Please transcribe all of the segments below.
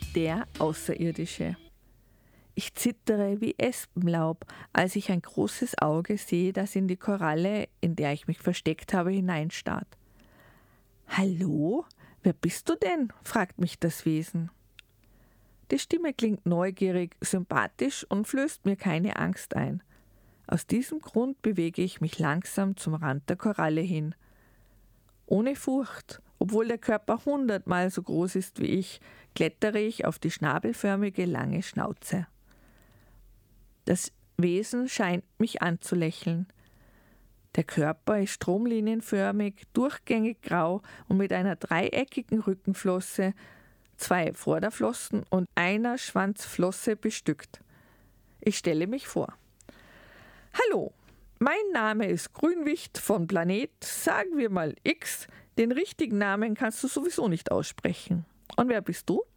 der Außerirdische. Ich zittere wie Espenlaub, als ich ein großes Auge sehe, das in die Koralle, in der ich mich versteckt habe, hineinstarrt. »Hallo? Wer bist du denn?« fragt mich das Wesen. Die Stimme klingt neugierig, sympathisch und flößt mir keine Angst ein. Aus diesem Grund bewege ich mich langsam zum Rand der Koralle hin. Ohne Furcht, obwohl der Körper 100-mal so groß ist wie ich, klettere ich auf die schnabelförmige lange Schnauze. Das Wesen scheint mich anzulächeln. Der Körper ist stromlinienförmig, durchgängig grau und mit einer dreieckigen Rückenflosse, 2 Vorderflossen und einer Schwanzflosse bestückt. Ich stelle mich vor. Hallo, mein Name ist Grünwicht von Planet, sagen wir mal X. Den richtigen Namen kannst du sowieso nicht aussprechen. Und wer bist du?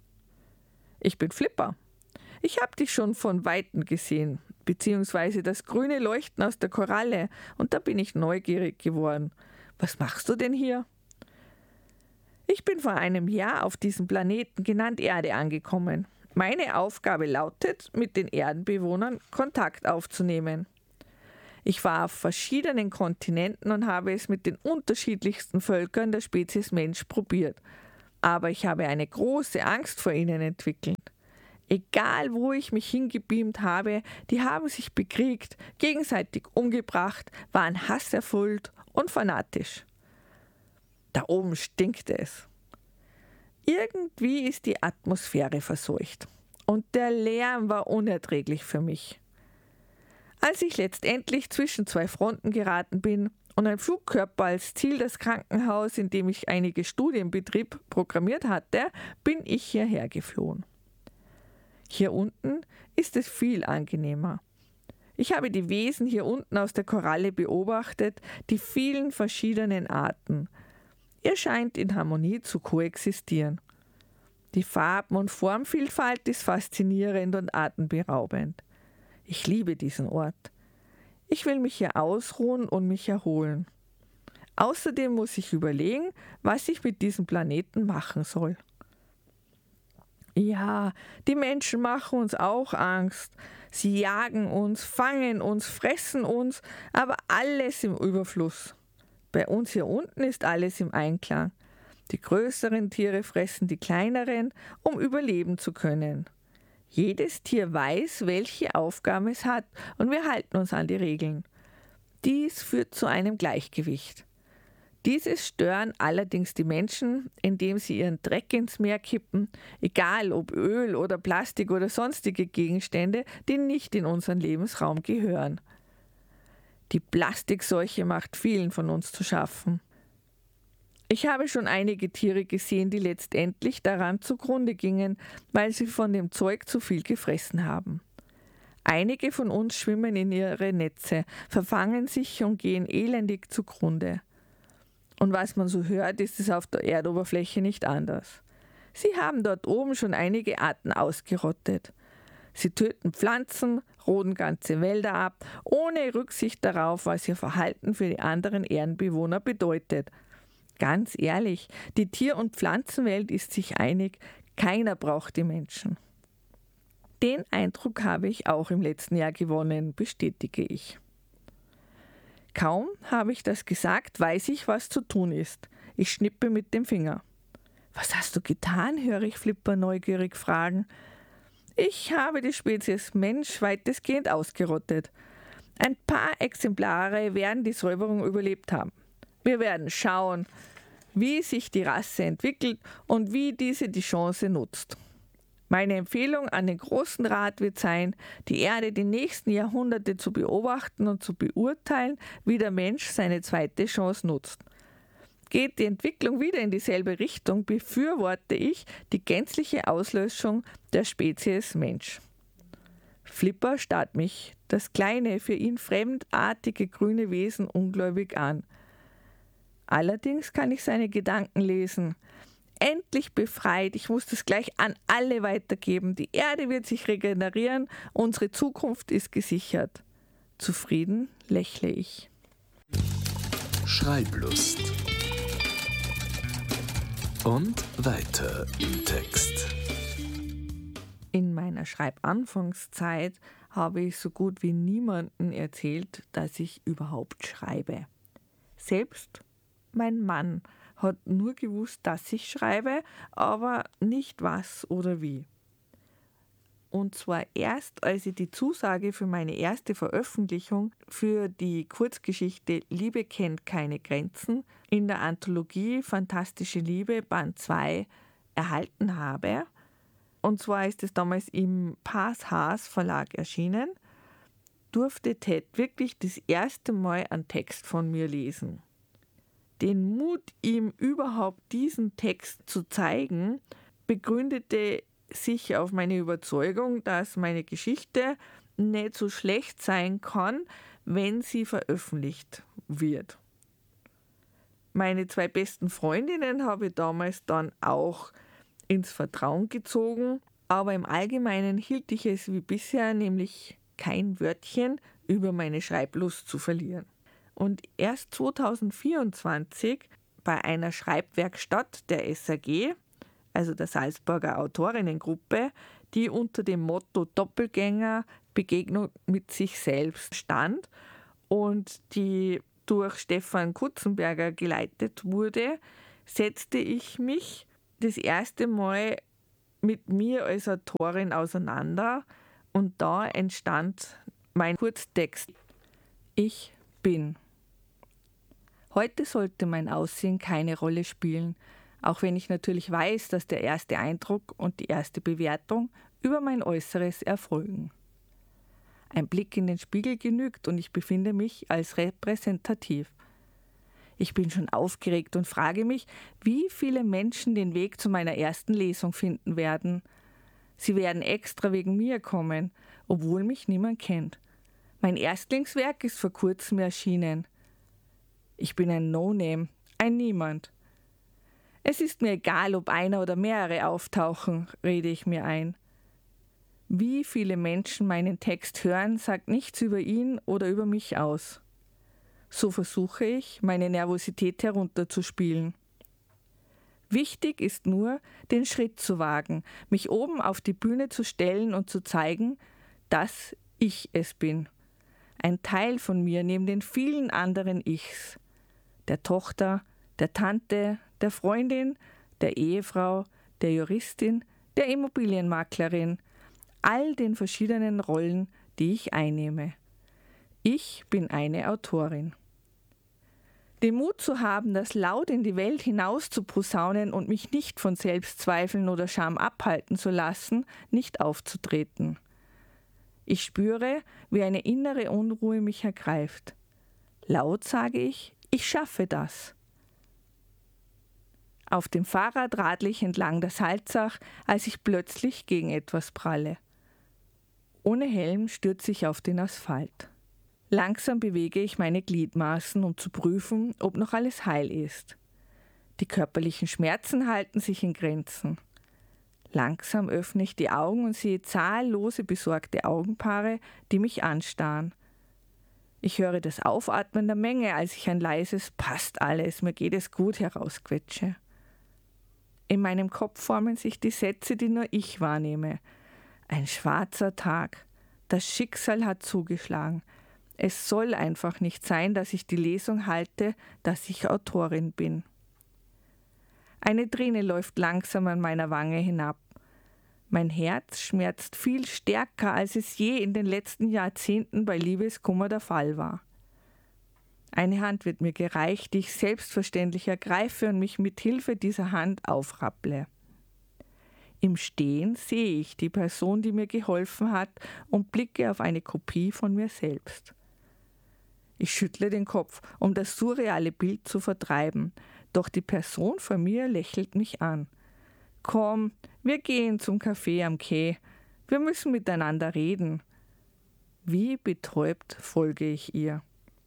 Ich bin Flipper. Ich habe dich schon von Weitem gesehen, beziehungsweise das grüne Leuchten aus der Koralle, und da bin ich neugierig geworden. Was machst du denn hier? Ich bin vor einem Jahr auf diesem Planeten genannt Erde angekommen. Meine Aufgabe lautet, mit den Erdenbewohnern Kontakt aufzunehmen. Ich war auf verschiedenen Kontinenten und habe es mit den unterschiedlichsten Völkern der Spezies Mensch probiert. Aber ich habe eine große Angst vor ihnen entwickelt. Egal, wo ich mich hingebeamt habe, die haben sich bekriegt, gegenseitig umgebracht, waren hasserfüllt und fanatisch. Da oben stinkt es. Irgendwie ist die Atmosphäre verseucht und der Lärm war unerträglich für mich. Als ich letztendlich zwischen 2 Fronten geraten bin und ein Flugkörper als Ziel das Krankenhaus, in dem ich einige Studien betrieb, programmiert hatte, bin ich hierher geflohen. Hier unten ist es viel angenehmer. Ich habe die Wesen hier unten aus der Koralle beobachtet, die vielen verschiedenen Arten. Ihr scheint in Harmonie zu koexistieren. Die Farben- und Formvielfalt ist faszinierend und atemberaubend. Ich liebe diesen Ort. Ich will mich hier ausruhen und mich erholen. Außerdem muss ich überlegen, was ich mit diesem Planeten machen soll. Ja, die Menschen machen uns auch Angst. Sie jagen uns, fangen uns, fressen uns, aber alles im Überfluss. Bei uns hier unten ist alles im Einklang. Die größeren Tiere fressen die kleineren, um überleben zu können. Jedes Tier weiß, welche Aufgaben es hat, und wir halten uns an die Regeln. Dies führt zu einem Gleichgewicht. Dieses stören allerdings die Menschen, indem sie ihren Dreck ins Meer kippen, egal ob Öl oder Plastik oder sonstige Gegenstände, die nicht in unseren Lebensraum gehören. Die Plastikseuche macht vielen von uns zu schaffen. Ich habe schon einige Tiere gesehen, die letztendlich daran zugrunde gingen, weil sie von dem Zeug zu viel gefressen haben. Einige von uns schwimmen in ihre Netze, verfangen sich und gehen elendig zugrunde. Und was man so hört, ist es auf der Erdoberfläche nicht anders. Sie haben dort oben schon einige Arten ausgerottet. Sie töten Pflanzen, roden ganze Wälder ab, ohne Rücksicht darauf, was ihr Verhalten für die anderen Erdenbewohner bedeutet. Ganz ehrlich, die Tier- und Pflanzenwelt ist sich einig, keiner braucht die Menschen. Den Eindruck habe ich auch im letzten Jahr gewonnen, bestätige ich. Kaum habe ich das gesagt, weiß ich, was zu tun ist. Ich schnippe mit dem Finger. »Was hast du getan?« höre ich Flipper neugierig fragen. »Ich habe die Spezies Mensch weitestgehend ausgerottet. Ein paar Exemplare werden die Säuberung überlebt haben. Wir werden schauen, wie sich die Rasse entwickelt und wie diese die Chance nutzt. Meine Empfehlung an den Großen Rat wird sein, die Erde die nächsten Jahrhunderte zu beobachten und zu beurteilen, wie der Mensch seine zweite Chance nutzt. Geht die Entwicklung wieder in dieselbe Richtung, befürworte ich die gänzliche Auslöschung der Spezies Mensch.« Flipper starrt mich, das kleine, für ihn fremdartige grüne Wesen, ungläubig an. Allerdings kann ich seine Gedanken lesen. Endlich befreit, ich muss das gleich an alle weitergeben. Die Erde wird sich regenerieren, unsere Zukunft ist gesichert. Zufrieden lächle ich. Schreiblust. Und weiter im Text. meiner Schreibanfangszeit habe ich so gut wie niemandem erzählt, dass ich überhaupt schreibe. Selbst mein Mann hat nur gewusst, dass ich schreibe, aber nicht was oder wie. Und zwar erst, als ich die Zusage für meine erste Veröffentlichung für die Kurzgeschichte Liebe kennt keine Grenzen in der Anthologie Fantastische Liebe Band 2 erhalten habe. Und zwar ist es damals im Paas Haas Verlag erschienen, durfte Ted wirklich das erste Mal einen Text von mir lesen. Den Mut, ihm überhaupt diesen Text zu zeigen, begründete sich auf meine Überzeugung, dass meine Geschichte nicht so schlecht sein kann, wenn sie veröffentlicht wird. Meine 2 besten Freundinnen habe ich damals dann auch ins Vertrauen gezogen, aber im Allgemeinen hielt ich es wie bisher, nämlich kein Wörtchen über meine Schreiblust zu verlieren. Und erst 2024 bei einer Schreibwerkstatt der SAG, also der Salzburger Autorinnengruppe, die unter dem Motto Doppelgänger Begegnung mit sich selbst stand und die durch Stefan Kutzenberger geleitet wurde, setzte ich mich das erste Mal mit mir als Autorin auseinander und da entstand mein Kurztext Ich bin. Heute sollte mein Aussehen keine Rolle spielen, auch wenn ich natürlich weiß, dass der erste Eindruck und die erste Bewertung über mein Äußeres erfolgen. Ein Blick in den Spiegel genügt und ich befinde mich als repräsentativ. Ich bin schon aufgeregt und frage mich, wie viele Menschen den Weg zu meiner ersten Lesung finden werden. Sie werden extra wegen mir kommen, obwohl mich niemand kennt. Mein Erstlingswerk ist vor kurzem erschienen. Ich bin ein No-Name, ein Niemand. Es ist mir egal, ob einer oder mehrere auftauchen, rede ich mir ein. Wie viele Menschen meinen Text hören, sagt nichts über ihn oder über mich aus. So versuche ich, meine Nervosität herunterzuspielen. Wichtig ist nur, den Schritt zu wagen, mich oben auf die Bühne zu stellen und zu zeigen, dass ich es bin. Ein Teil von mir neben den vielen anderen Ichs. Der Tochter, der Tante, der Freundin, der Ehefrau, der Juristin, der Immobilienmaklerin, all den verschiedenen Rollen, die ich einnehme. Ich bin eine Autorin. Den Mut zu haben, das laut in die Welt hinaus zu posaunen und mich nicht von Selbstzweifeln oder Scham abhalten zu lassen, nicht aufzutreten. Ich spüre, wie eine innere Unruhe mich ergreift. Laut sage ich schaffe das. Auf dem Fahrrad radle ich entlang der Salzach, als ich plötzlich gegen etwas pralle. Ohne Helm stürze ich auf den Asphalt. Langsam bewege ich meine Gliedmaßen, um zu prüfen, ob noch alles heil ist. Die körperlichen Schmerzen halten sich in Grenzen. Langsam öffne ich die Augen und sehe zahllose besorgte Augenpaare, die mich anstarren. Ich höre das Aufatmen der Menge, als ich ein leises »Passt alles, mir geht es gut« herausquetsche. In meinem Kopf formen sich die Sätze, die nur ich wahrnehme. Ein schwarzer Tag. Das Schicksal hat zugeschlagen. Es soll einfach nicht sein, dass ich die Lesung halte, dass ich Autorin bin. Eine Träne läuft langsam an meiner Wange hinab. Mein Herz schmerzt viel stärker, als es je in den letzten Jahrzehnten bei Liebeskummer der Fall war. Eine Hand wird mir gereicht, die ich selbstverständlich ergreife und mich mit Hilfe dieser Hand aufrapple. Im Stehen sehe ich die Person, die mir geholfen hat, und blicke auf eine Kopie von mir selbst. Ich schüttle den Kopf, um das surreale Bild zu vertreiben, doch die Person vor mir lächelt mich an. »Komm, wir gehen zum Café am Quai. Wir müssen miteinander reden.« Wie betäubt folge ich ihr.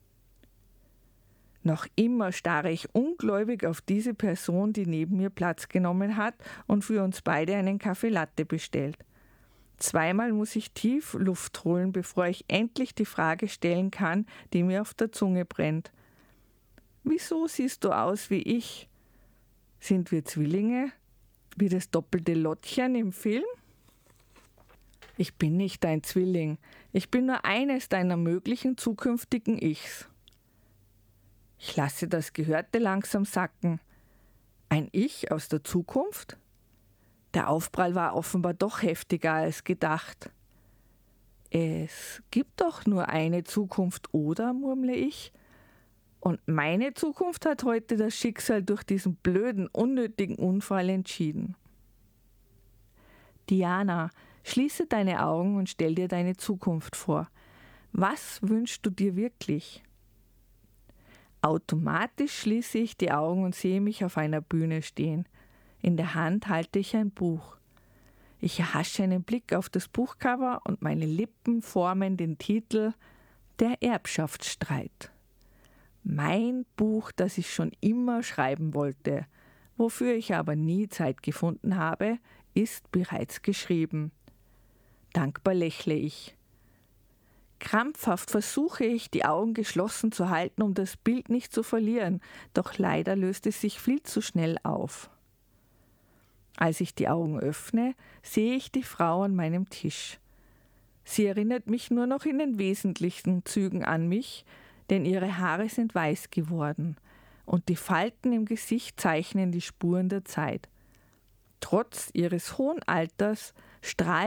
Noch immer starre ich ungläubig auf diese Person, die neben mir Platz genommen hat und für uns beide einen Kaffee Latte bestellt. Zweimal muss ich tief Luft holen, bevor ich endlich die Frage stellen kann, die mir auf der Zunge brennt. »Wieso siehst du aus wie ich? Sind wir Zwillinge? Wie das doppelte Lottchen im Film?« Ich bin nicht dein Zwilling, ich bin nur eines deiner möglichen zukünftigen Ichs. Ich lasse das Gehörte langsam sacken. Ein Ich aus der Zukunft? Der Aufprall war offenbar doch heftiger als gedacht. Es gibt doch nur eine Zukunft, oder, murmle ich? Und meine Zukunft hat heute das Schicksal durch diesen blöden, unnötigen Unfall entschieden. Diana, schließe deine Augen und stell dir deine Zukunft vor. Was wünschst du dir wirklich? Automatisch schließe ich die Augen und sehe mich auf einer Bühne stehen. In der Hand halte ich ein Buch. Ich erhasche einen Blick auf das Buchcover und meine Lippen formen den Titel Der Erbschaftsstreit. Mein Buch, das ich schon immer schreiben wollte, wofür ich aber nie Zeit gefunden habe, ist bereits geschrieben. Dankbar lächle ich. Krampfhaft versuche ich, die Augen geschlossen zu halten, um das Bild nicht zu verlieren, doch leider löst es sich viel zu schnell auf. Als ich die Augen öffne, sehe ich die Frau an meinem Tisch. Sie erinnert mich nur noch in den wesentlichen Zügen an mich, denn ihre Haare sind weiß geworden und die Falten im Gesicht zeichnen die Spuren der Zeit. Trotz ihres hohen Alters strahlt